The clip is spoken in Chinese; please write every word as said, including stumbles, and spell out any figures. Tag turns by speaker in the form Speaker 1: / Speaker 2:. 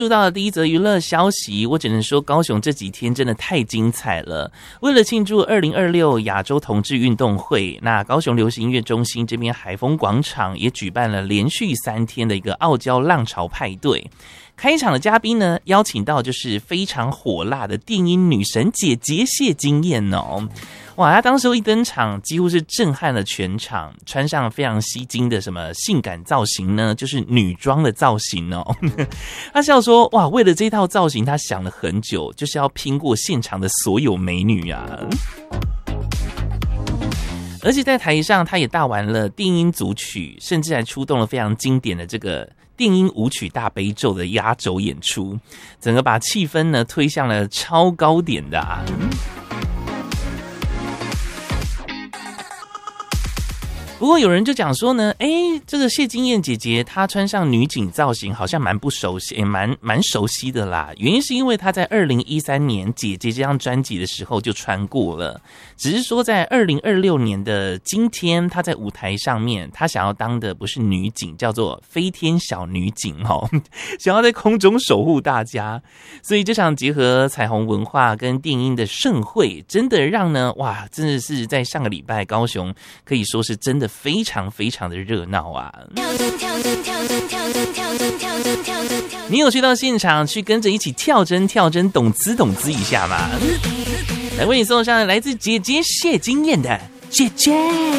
Speaker 1: 入到了第一则娱乐消息，我只能说高雄这几天真的太精彩了。为了庆祝二零二六亚洲同志运动会，那高雄流行音乐中心这边海丰广场也举办了连续三天的一个傲娇浪潮派对。开场的嘉宾呢，邀请到就是非常火辣的电音女神姐姐谢金燕哦。哇，她当时一登场，几乎是震撼了全场，穿上非常吸睛的什么性感造型呢，就是女装的造型哦。她笑说，哇，为了这套造型，她想了很久，就是要拼过现场的所有美女啊。而且在台上，她也大玩了电音组曲，甚至还出动了非常经典的这个电音舞曲大悲咒的压轴演出，整个把气氛呢推向了超高点的啊。不过有人就讲说呢，哎，这个谢金燕姐姐她穿上女警造型好像蛮不熟悉，也蛮蛮熟悉的啦。原因是因为她在二零一三年《姐姐》这张专辑的时候就穿过了，只是说在二零二六年的今天，她在舞台上面，她想要当的不是女警，叫做飞天小女警哦，想要在空中守护大家。所以这场结合彩虹文化跟电音的盛会，真的让呢，哇，真的是在上个礼拜高雄可以说是真的非常非常的热闹啊！你有去到现场去跟着一起跳针跳针懂滋懂滋一下吗？来为你送上来自姐姐谢金燕的姐姐。